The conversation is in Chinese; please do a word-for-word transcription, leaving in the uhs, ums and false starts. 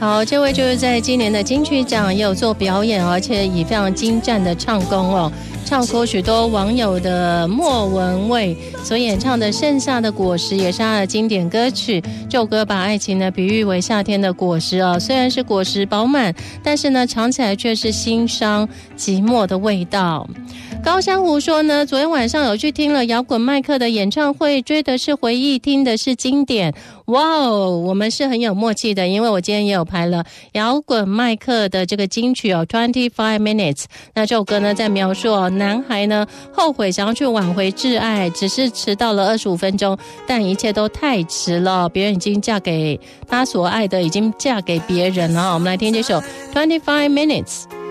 好，这位就是在今年的金曲奖也有做表演，而且以非常精湛的唱功哦，唱出许多网友的莫文蔚所演唱的《盛夏的果实》，也是他的经典歌曲。这首歌把爱情呢比喻为夏天的果实哦，虽然是果实饱满，但是呢尝起来却是心伤寂寞的味道。高山湖说呢，昨天晚上有去听了摇滚麦克的演唱会，追的是回忆，听的是经典。哇哦，我们是很有默契的，因为我今天也有排了摇滚麦克的这个金曲哦 twenty-five minutes。 那这首歌呢在描述哦，男孩呢后悔想要去挽回挚爱，只是迟到了二十五分钟，但一切都太迟了，别人已经嫁给他所爱的，已经嫁给别人了。我们来听这首twenty-five minutes。